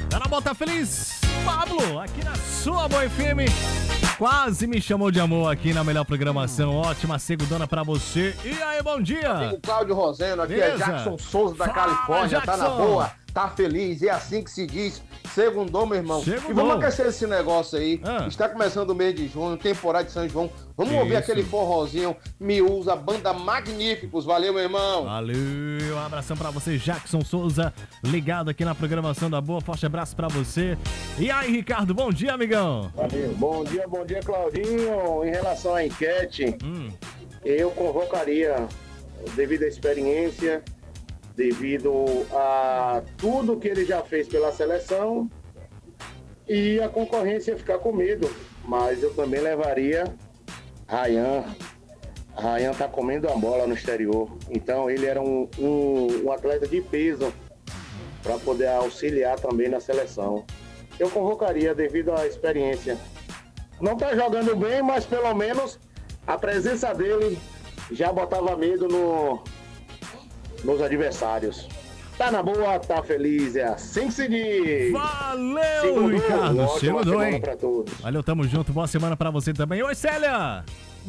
Tá na Bota Feliz, Pablo, aqui na sua Boa FM. Quase me chamou de amor aqui na melhor programação. Ótima segundona pra você. E aí, bom dia. Amigo Cláudio Roseno, aqui Beleza? é Jackson Souza da Fala, Califórnia. Jackson. Tá na boa, tá feliz, é assim que se diz. Segundou, meu irmão. Segundou. E vamos aquecer esse negócio aí. Ah. Está começando o mês de junho, temporada de São João. Vamos ouvir Isso. aquele forrozinho Miúza, banda Magníficos. Valeu, meu irmão. Valeu, um abração pra você, Jackson Souza, ligado aqui na programação da Boa. Forte abraço pra você. E aí, Ricardo, bom dia, amigão. Valeu. Bom dia, Claudinho. Em relação à enquete, eu convocaria, devido à experiência, devido a tudo que ele já fez pela seleção, e a concorrência ficar com medo. Mas eu também levaria Ryan. Ryan tá comendo a bola no exterior, então ele era um atleta de peso para poder auxiliar também na seleção. Eu convocaria devido à experiência. Não tá jogando bem, mas pelo menos a presença dele já botava medo nos adversários. Tá na boa, tá feliz, é assim que se diz. Valeu, Segundou, Ricardo. ótima Segundou, semana hein? pra todos. Valeu, tamo junto. Boa semana pra você também. Oi, Célia.